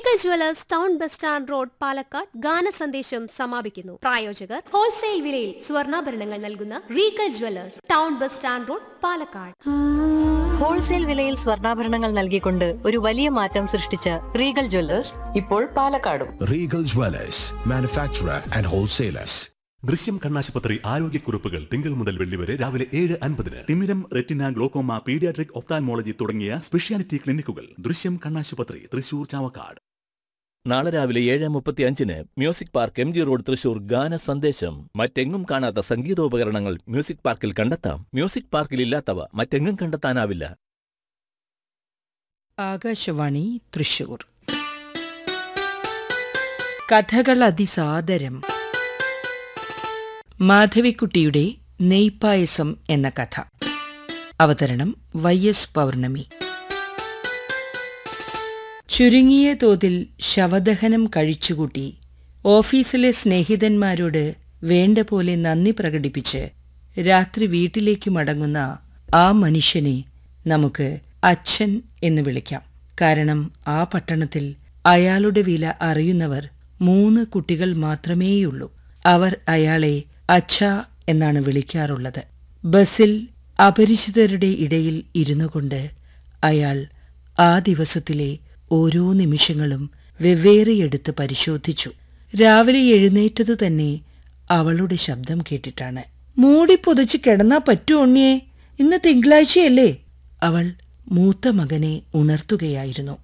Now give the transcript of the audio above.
Regal jewellers town bus stand road Palakkad ഗാന സന്ദേശം സമാപിക്കുന്നു. പ്രായോജകർ ഹോൾസെയിൽ വിലയിൽ സ്വർണ്ണാഭരണങ്ങൾ നൽകുന്ന Regal jewellers town bus stand road Palakkad. Wholesale വിലയിൽ സ്വർണ്ണാഭരണങ്ങൾ നൽകിക്കൊണ്ട് ഒരു വലിയ മാറ്റം സൃഷ്ടിച്ച റീഗൽ ജുവലേഴ്സ് ഇപ്പോൾ പാലക്കാടും. Regal jewellers, manufacturer and wholesalers. ദൃശ്യം കണ്ണാശുപത്രി ആരോഗ്യക്കുറിപ്പുകൾ തിങ്കൾ മുതൽ വെള്ളി വരെ രാവിലെ 7:50. തിമിരം, റെറ്റിന, ഗ്ലോക്കോമ, പീഡിയാട്രിക്, ഒപ്താൽമോളജി തുടങ്ങിയ സ്പെഷ്യാലിറ്റി ക്ലിനിക്കുകൾ. ദൃശ്യം കണ്ണാശുപത്രി, തൃശൂർ, ചാവക്കാട്. നാളെ രാവിലെ 7:35 music park MG road Thrissur ഗാന സന്ദേശം. മറ്റെങ്ങും കാണാത്ത സംഗീതോപകരണങ്ങൾ മ്യൂസിക് പാർക്കിൽ കണ്ടെത്താം. മ്യൂസിക് പാർക്കിൽ ഇല്ലാത്തവ മറ്റെങ്ങും കണ്ടെത്താനാവില്ല. ആകാശവാണി തൃശൂർ. കഥകൾ അതിസാദരം. മാധവിക്കുട്ടിയുടെ നെയ്പായസം എന്ന കഥ. അവതരണം YS പൗർണമി. ചുരുങ്ങിയ തോതിൽ ശവദഹനം കഴിച്ചുകൂട്ടി ഓഫീസിലെ സ്നേഹിതന്മാരോട് വേണ്ട പോലെ നന്ദി പ്രകടിപ്പിച്ച് രാത്രി വീട്ടിലേക്ക് മടങ്ങുന്ന ആ മനുഷ്യനെ നമുക്ക് അച്ഛൻ എന്ന് വിളിക്കാം. കാരണം ആ പട്ടണത്തിൽ അയാളുടെ വില അറിയുന്നവർ 3 കുട്ടികൾ മാത്രമേയുള്ളൂ. അവർ അയാളെ അച്ഛ എന്നാണ് വിളിക്കാറുള്ളത്. ബസ്സിൽ അപരിചിതരുടെ ഇടയിൽ ഇരുന്നുകൊണ്ട് അയാൾ ആ ദിവസത്തിലെ ഓരോ നിമിഷങ്ങളും വെവ്വേറെയെടുത്ത് പരിശോധിച്ചു. രാവിലെ എഴുന്നേറ്റത് തന്നെ അവളുടെ ശബ്ദം കേട്ടിട്ടാണ്. മൂടി പൊതിച്ച് കിടന്നാ പറ്റൂ ഉണ്ണിയേ, ഇന്ന് തിങ്കളാഴ്ചയല്ലേ? അവൾ മൂത്ത മകനെ ഉണർത്തുകയായിരുന്നു.